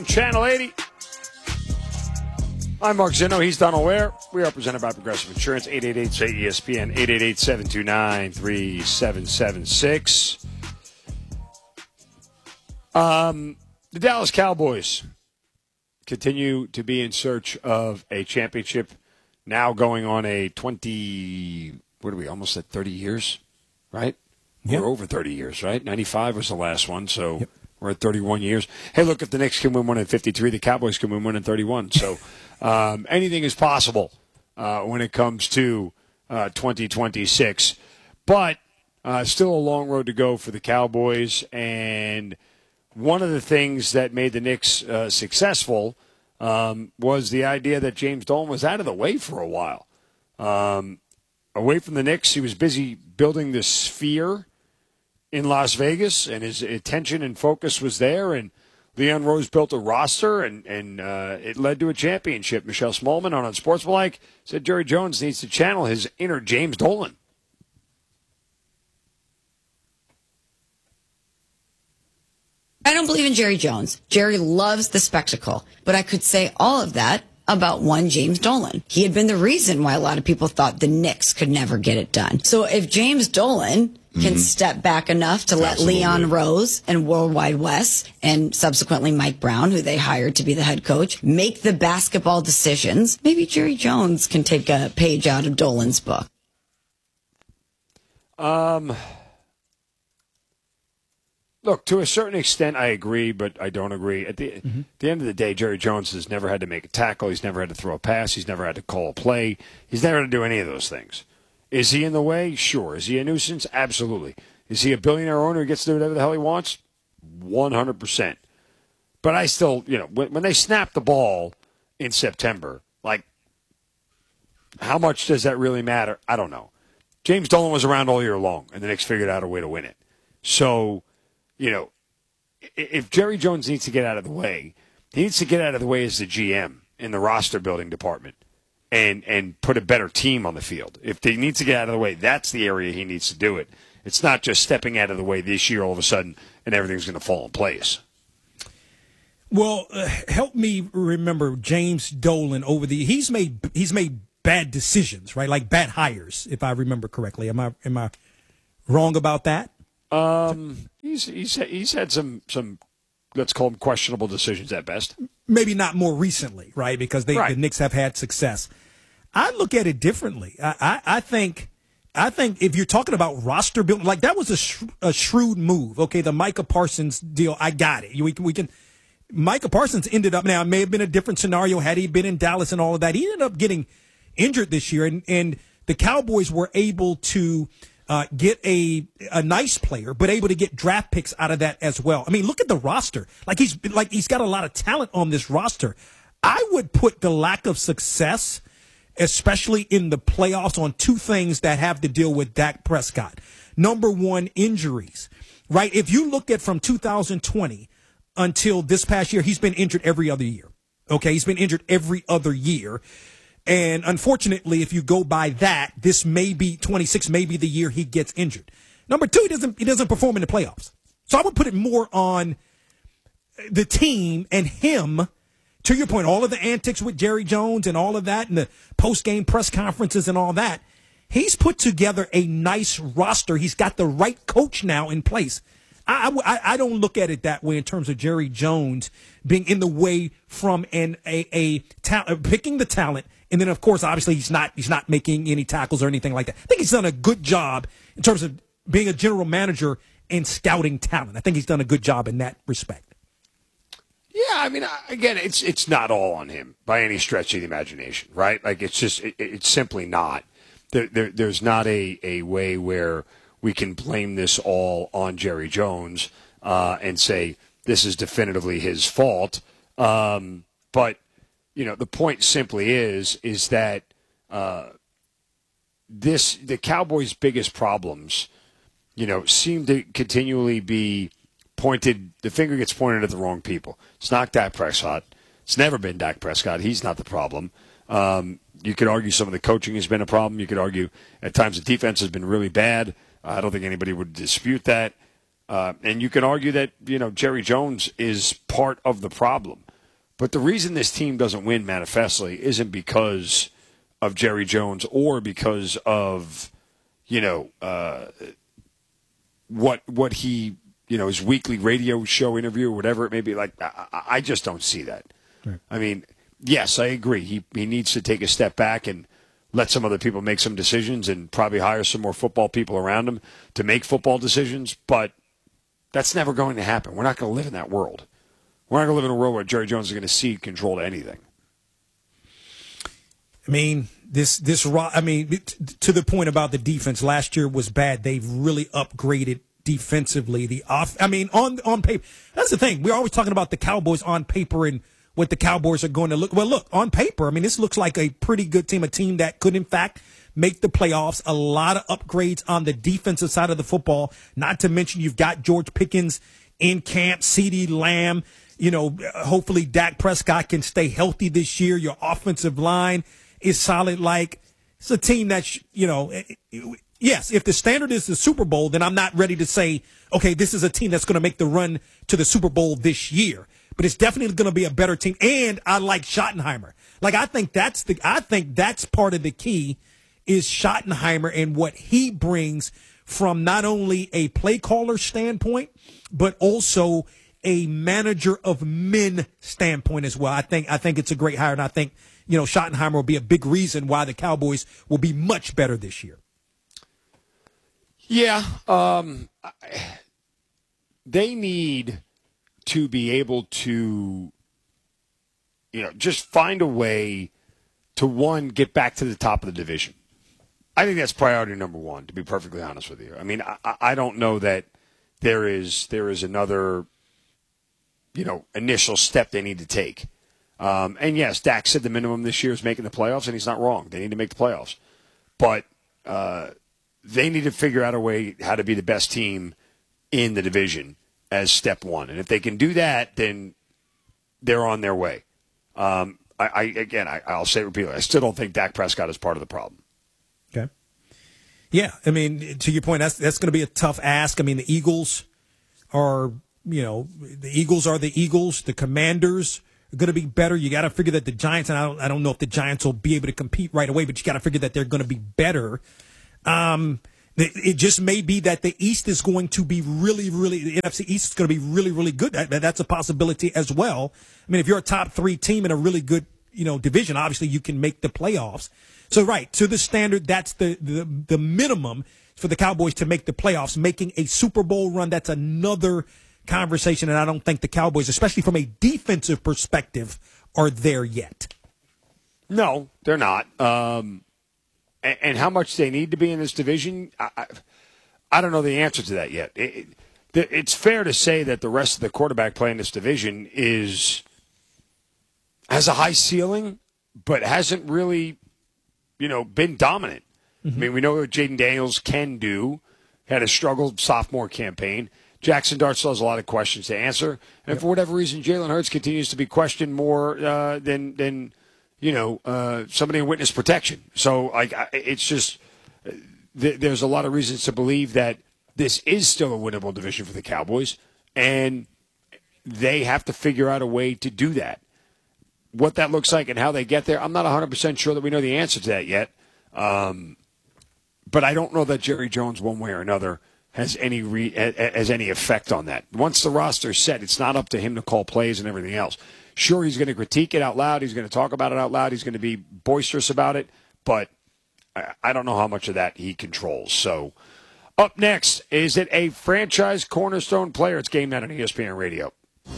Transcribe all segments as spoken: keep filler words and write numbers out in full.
Channel eighty. I'm Mark Zinno. He's Donald Ware. We are presented by Progressive Insurance. eight eight eight, S A Y, E S P N. eight eight eight, seven two nine, three seven seven six. Um, the Dallas Cowboys continue to be in search of a championship. Now going on a twenty, what are we, almost at thirty years, right? Yep. We're over thirty years, right? ninety-five was the last one, so yep. We're at thirty-one years. Hey, look, if the Knicks can win one in fifty-three, the Cowboys can win one in thirty-one. So um, anything is possible uh, when it comes to uh, twenty twenty-six. But uh, still a long road to go for the Cowboys. And one of the things that made the Knicks uh, successful um, was the idea that James Dolan was out of the way for a while. Um, away from the Knicks, he was busy building the sphere in Las Vegas, and his attention and focus was there, and Leon Rose built a roster, and, and uh, it led to a championship. Michelle Smallman on Unsportsmanlike said Jerry Jones needs to channel his inner James Dolan. I don't believe in Jerry Jones. Jerry loves the spectacle, but I could say all of that about one James Dolan. He had been the reason why a lot of people thought the Knicks could never get it done. So if James Dolan can mm-hmm. step back enough to let Absolutely. Leon Rose and Worldwide Wes and subsequently Mike Brown, who they hired to be the head coach, make the basketball decisions, maybe Jerry Jones can take a page out of Dolan's book. Um, look, to a certain extent, I agree, but I don't agree. At the, mm-hmm. the end of the day, Jerry Jones has never had to make a tackle. He's never had to throw a pass. He's never had to call a play. He's never had to do any of those things. Is he in the way? Sure. Is he a nuisance? Absolutely. Is he a billionaire owner who gets to do whatever the hell he wants? one hundred percent. But I still, you know, when, when they snap the ball in September, like, how much does that really matter? I don't know. James Dolan was around all year long, and the Knicks figured out a way to win it. So, you know, if Jerry Jones needs to get out of the way, he needs to get out of the way as the G M in the roster building department. And and put a better team on the field. If he needs to get out of the way, that's the area he needs to do it. It's not just stepping out of the way this year all of a sudden and everything's going to fall in place. Well, uh, help me remember James Dolan over the he's made he's made bad decisions, right? Like bad hires, if I remember correctly. Am I am I wrong about that? Um, he's he's he's had some some let's call them questionable decisions at best. Maybe not more recently, right? Because they, right. the Knicks have had success. I look at it differently. I, I, I think, I think if you're talking about roster building, like that was a, sh- a shrewd move. Okay, the Micah Parsons deal, I got it. We can, we can. Micah Parsons ended up now. It may have been a different scenario had he been in Dallas and all of that. He ended up getting injured this year, and and the Cowboys were able to uh, get a a nice player, but able to get draft picks out of that as well. I mean, look at the roster. Like he's like he's got a lot of talent on this roster. I would put the lack of success, especially in the playoffs, on two things that have to deal with Dak Prescott. Number one, injuries, right? If you look at from two thousand twenty until this past year, he's been injured every other year. Okay, he's been injured every other year. And unfortunately, if you go by that, this may be twenty-six, may be the year he gets injured. Number two, he doesn't he doesn't perform in the playoffs. So I would put it more on the team and him. To your point, all of the antics with Jerry Jones and all of that and the post-game press conferences and all that, he's put together a nice roster. He's got the right coach now in place. I, I, I don't look at it that way in terms of Jerry Jones being in the way from an a, a ta- picking the talent. And then, of course, obviously, he's not he's not making any tackles or anything like that. I think he's done a good job in terms of being a general manager and scouting talent. I think he's done a good job in that respect. Yeah, I mean, again, it's it's not all on him by any stretch of the imagination, right? Like, it's just, it, it's simply not. There, there, there's not a, a way where we can blame this all on Jerry Jones uh, and say this is definitively his fault. Um, but, you know, the point simply is, is that uh, this, the Cowboys' biggest problems, you know, seem to continually be pointed, the finger gets pointed at the wrong people. It's not Dak Prescott. It's never been Dak Prescott. He's not the problem. Um, you could argue some of the coaching has been a problem. You could argue at times the defense has been really bad. Uh, I don't think anybody would dispute that. Uh, and you can argue that, you know, Jerry Jones is part of the problem. But the reason this team doesn't win manifestly isn't because of Jerry Jones or because of, you know, uh, what what he, you know, his weekly radio show interview or whatever it may be. Like, I, I just don't see that. Right. I mean, yes, I agree. He he needs to take a step back and let some other people make some decisions and probably hire some more football people around him to make football decisions. But that's never going to happen. We're not going to live in that world. We're not going to live in a world where Jerry Jones is going to cede control to anything. I mean, this this I mean, to the point about the defense, last year was bad. They've really upgraded defensively. The off, I mean, on on paper, that's the thing. We're always talking about the Cowboys on paper and what the Cowboys are going to look. Well, look, on paper, I mean, this looks like a pretty good team, a team that could, in fact, make the playoffs. A lot of upgrades on the defensive side of the football. Not to mention you've got George Pickens in camp, CeeDee Lamb. You know, hopefully Dak Prescott can stay healthy this year. Your offensive line is solid. Like, it's a team that, you know, yes, if the standard is the Super Bowl, then I'm not ready to say, okay, this is a team that's going to make the run to the Super Bowl this year. But it's definitely going to be a better team. And I like Schottenheimer. Like, I think that's the, I think that's part of the key is Schottenheimer and what he brings from not only a play caller standpoint, but also a manager of men standpoint as well. I think, I think it's a great hire. And I think, you know, Schottenheimer will be a big reason why the Cowboys will be much better this year. Yeah. Um, they need to be able to, you know, just find a way to, one, get back to the top of the division. I think that's priority number one, to be perfectly honest with you. I mean, I, I don't know that there is there is another, you know, initial step they need to take. Um, and, yes, Dak said the minimum this year is making the playoffs, and he's not wrong. They need to make the playoffs. But uh, they need to figure out a way how to be the best team in the division as step one. And if they can do that, then they're on their way. Um, I, I Again, I, I'll say it repeatedly, I still don't think Dak Prescott is part of the problem. Okay. Yeah, I mean, to your point, that's that's going to be a tough ask. I mean, the Eagles are, you know, the Eagles are the Eagles. The Commanders are going to be better. You got to figure that the Giants, and I don't, I don't know if the Giants will be able to compete right away, but you got to figure that they're going to be better. Um, It just may be that the East is going to be really, really, the N F C East is going to be really, really good. That, that's a possibility as well. I mean, if you're a top three team in a really good, you know, division, obviously you can make the playoffs. So, right, to the standard, that's the, the, the minimum for the Cowboys to make the playoffs. Making a Super Bowl run, that's another conversation, and I don't think the Cowboys, especially from a defensive perspective, are there yet. No, they're not. Um And how much they need to be in this division, I, I, I don't know the answer to that yet. It, it, it's fair to say that the rest of the quarterback play in this division is has a high ceiling, but hasn't really, you know, been dominant. Mm-hmm. I mean, we know what Jaden Daniels can do. Had a struggled sophomore campaign. Jackson Dart still has a lot of questions to answer, and yep. for whatever reason, Jalen Hurts continues to be questioned more uh, than than. you know, uh, somebody in witness protection. So like, it's just th- there's a lot of reasons to believe that this is still a winnable division for the Cowboys, and they have to figure out a way to do that. What that looks like and how they get there, I'm not one hundred percent sure that we know the answer to that yet. Um, but I don't know that Jerry Jones, one way or another, has any re- has any effect on that. Once the roster's set, it's not up to him to call plays and everything else. Sure, he's going to critique it out loud. He's going to talk about it out loud. He's going to be boisterous about it. But I don't know how much of that he controls. So up next, is it a franchise cornerstone player? It's Game Night on E S P N Radio.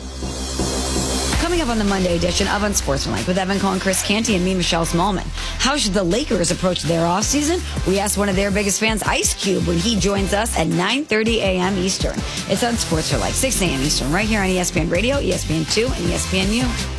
Coming up on the Monday edition of Unsportsmanlike with Evan Cohen, Chris Canty, and me, Michelle Smallman. How should the Lakers approach their offseason? We asked one of their biggest fans, Ice Cube, when he joins us at nine thirty a.m. Eastern. It's Unsportsmanlike, six a.m. Eastern, right here on E S P N Radio, E S P N two, and E S P N U.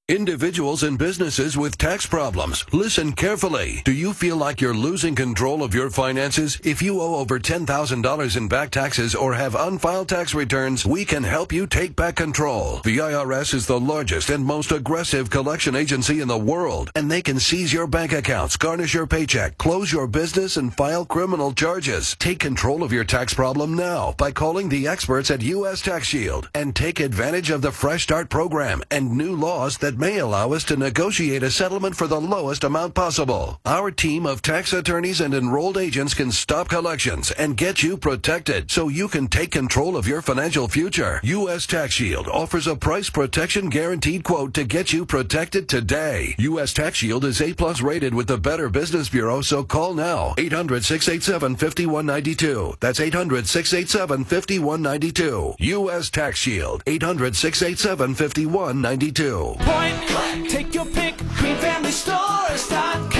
Individuals and businesses with tax problems, listen carefully. Do you feel like you're losing control of your finances? If you owe over ten thousand dollars in back taxes or have unfiled tax returns, we can help you take back control. The I R S is the largest and most aggressive collection agency in the world, and they can seize your bank accounts, garnish your paycheck, close your business, and file criminal charges. Take control of your tax problem now by calling the experts at U S Tax Shield and take advantage of the Fresh Start program and new laws that may allow us to negotiate a settlement for the lowest amount possible. Our team of tax attorneys and enrolled agents can stop collections and get you protected so you can take control of your financial future. U S Tax Shield offers a price protection guaranteed quote to get you protected today. U S Tax Shield is A plus rated with the Better Business Bureau, so call now. eight hundred, six eight seven, five one nine two. That's eight hundred, six eight seven, five one nine two. U S Tax Shield. eight hundred, six eight seven, five one nine two. Take your pick, green family stores dot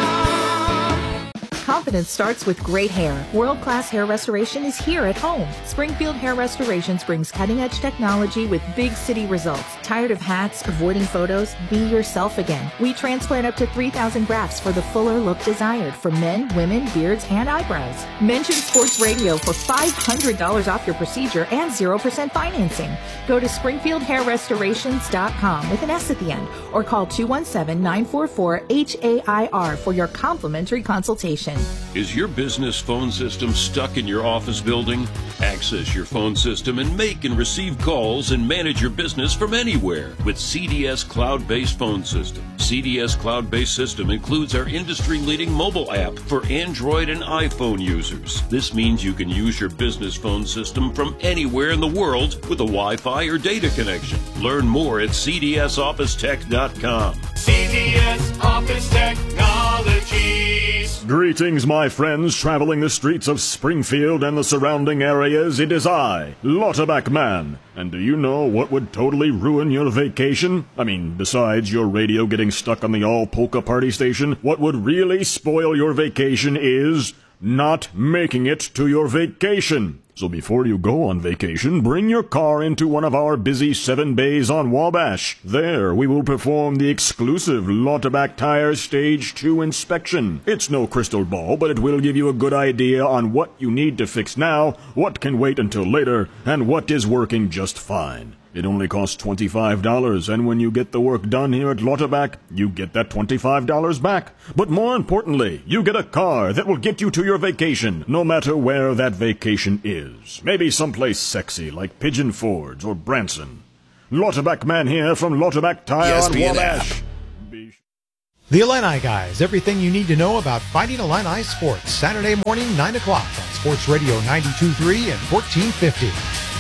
com. Confidence starts with great hair. World-class hair restoration is here at home. Springfield Hair Restorations brings cutting-edge technology with big city results. Tired of hats, avoiding photos? Be yourself again. We transplant up to three thousand grafts for the fuller look desired for men, women, beards, and eyebrows. Mention Sports Radio for five hundred dollars off your procedure and zero percent financing. Go to springfield hair restorations dot com with an S at the end or call two one seven, nine four four, H A I R for your complimentary consultation. Is your business phone system stuck in your office building? Access your phone system and make and receive calls and manage your business from anywhere with C D S Cloud-Based Phone System. C D S Cloud-Based System includes our industry-leading mobile app for Android and iPhone users. This means you can use your business phone system from anywhere in the world with a Wi-Fi or data connection. Learn more at c d s office tech dot com. C D S Office Technologies. Greetings, my friends traveling the streets of Springfield and the surrounding areas. It is I, Lauterbach Man. And do you know what would totally ruin your vacation? I mean, besides your radio getting stuck on the all-polka party station, what would really spoil your vacation is not making it to your vacation. So before you go on vacation, bring your car into one of our busy seven bays on Wabash. There, we will perform the exclusive Lauterbach Tire Stage two inspection. It's no crystal ball, but it will give you a good idea on what you need to fix now, what can wait until later, and what is working just fine. It only costs twenty-five dollars, and when you get the work done here at Lauterbach, you get that twenty-five dollars back. But more importantly, you get a car that will get you to your vacation, no matter where that vacation is. Maybe someplace sexy like Pigeon Forge or Branson. Lauterbach Man here from Lauterbach Tire on Wabash. The Illini Guys, everything you need to know about Fighting Illini sports. Saturday morning, nine o'clock on Sports Radio ninety-two point three and fourteen fifty.